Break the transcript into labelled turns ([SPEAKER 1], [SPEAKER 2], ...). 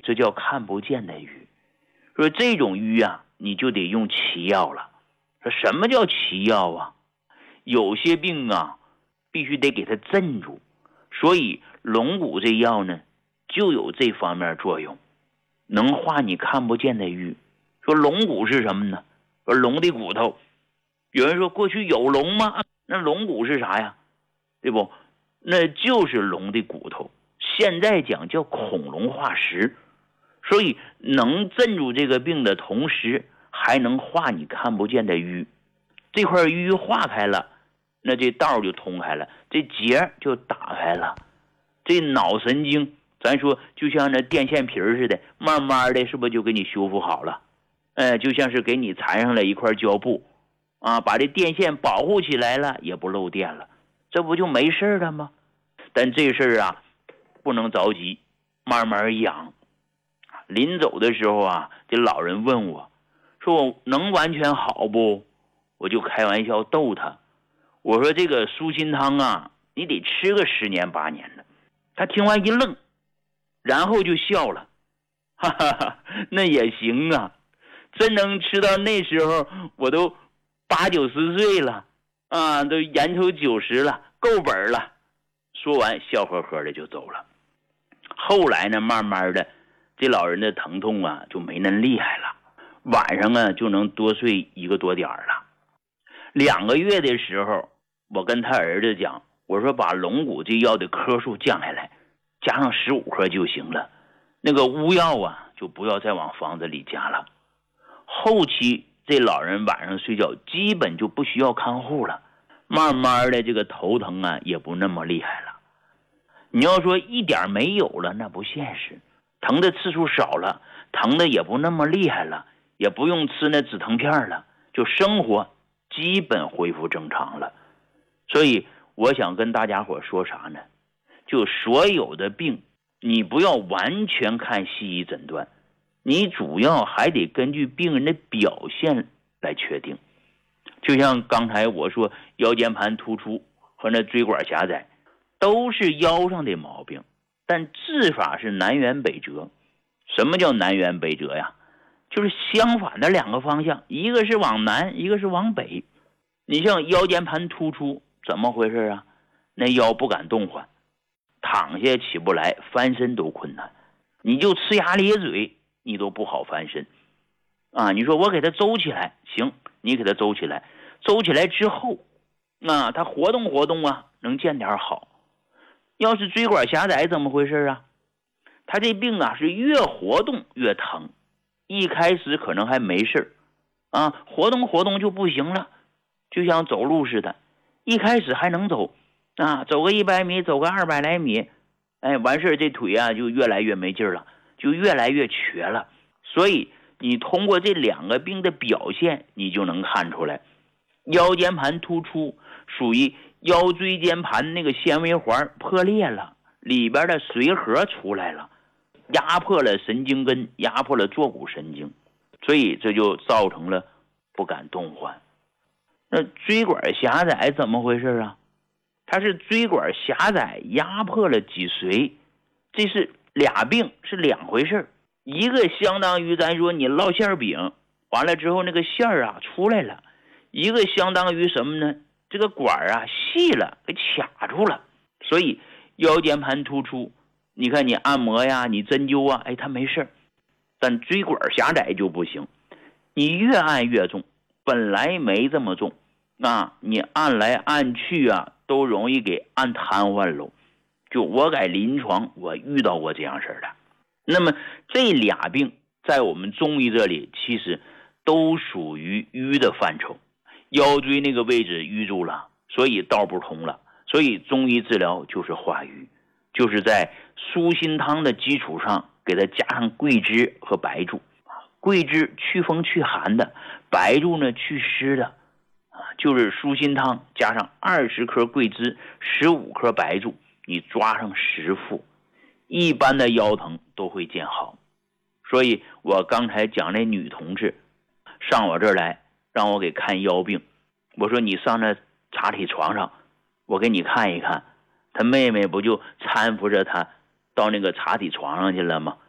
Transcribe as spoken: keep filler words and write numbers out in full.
[SPEAKER 1] 这叫看不见的瘀。说这种瘀啊，你就得用奇药了。说什么叫奇药啊？有些病啊，必须得给它镇住，所以龙骨这药呢，就有这方面作用，能化你看不见的瘀。说龙骨是什么呢？说龙的骨头。有人说过去有龙吗？那龙骨是啥呀？对不？那就是龙的骨头。现在讲叫恐龙化石，所以能镇住这个病的同时，还能化你看不见的瘀。这块瘀化开了，那这道就通开了，这结就打开了。这脑神经，咱说就像那电线皮似的，慢慢的是不是就给你修复好了？哎，就像是给你缠上了一块胶布啊，把这电线保护起来了，也不漏电了，这不就没事了吗？但这事儿啊，不能着急，慢慢养。临走的时候啊，这老人问我，说我能完全好不？我就开玩笑逗他，我说这个舒心汤啊，你得吃个十年八年的。他听完一愣，然后就笑了，哈哈哈，那也行啊，真能吃到那时候，我都八九十岁了啊，都眼瞅九十了，够本了。说完笑呵呵的就走了。后来呢，慢慢的这老人的疼痛啊就没那厉害了，晚上啊就能多睡一个多点了。两个月的时候，我跟他儿子讲，我说把龙骨这药的颗数降下来，加上十五颗就行了，那个乌药啊就不要再往房子里加了。后期这老人晚上睡觉基本就不需要看护了，慢慢的这个头疼啊也不那么厉害了。你要说一点没有了，那不现实，疼的次数少了，疼的也不那么厉害了，也不用吃那止疼片了，就生活基本恢复正常了。所以我想跟大家伙说啥呢？就所有的病，你不要完全看西医诊断，你主要还得根据病人的表现来确定。就像刚才我说腰间盘突出和那椎管狭窄都是腰上的毛病，但治法是南辕北辙。什么叫南辕北辙呀？就是相反的两个方向，一个是往南，一个是往北。你像腰间盘突出怎么回事啊？那腰不敢动换，躺下起不来，翻身都困难，你就呲牙咧嘴你都不好翻身啊！你说我给他周起来，行，你给他周起来，周起来之后啊，他活动活动啊，能见点好。要是椎管狭窄怎么回事啊？他这病啊是越活动越疼，一开始可能还没事啊，活动活动就不行了，就像走路似的，一开始还能走啊，走个一百米，走个二百来米，哎，完事这腿啊就越来越没劲了，就越来越瘸了。所以你通过这两个病的表现，你就能看出来，腰间盘突出属于腰椎间盘那个纤维环破裂了，里边的髓核出来了，压迫了神经根，压迫了坐骨神经，所以这就造成了不敢动换。那椎管狭窄怎么回事啊？它是椎管狭窄压迫了脊髓，这是俩病，是两回事。一个相当于咱说你烙馅饼完了之后那个馅儿啊出来了，一个相当于什么呢？这个管啊细了，给卡住了。所以腰间盘突出，你看你按摩呀，你针灸啊，哎，它没事。但椎管狭窄就不行，你越按越重，本来没这么重啊，你按来按去啊，都容易给按瘫痪了。就我在临床我遇到过这样事的。那么这俩病在我们中医这里其实都属于瘀的范畴，腰椎那个位置淤住了，所以道不通了，所以中医治疗就是化瘀，就是在舒心汤的基础上给它加上桂枝和白术。桂枝祛风祛寒的，白术呢祛湿的，就是舒心汤加上二十克桂枝，十五克白术，你抓上十副，一般的腰疼都会见好。所以我刚才讲那女同志上我这儿来让我给看腰病，我说你上那查体床上我给你看一看，他妹妹不就搀扶着他到那个查体床上去了吗？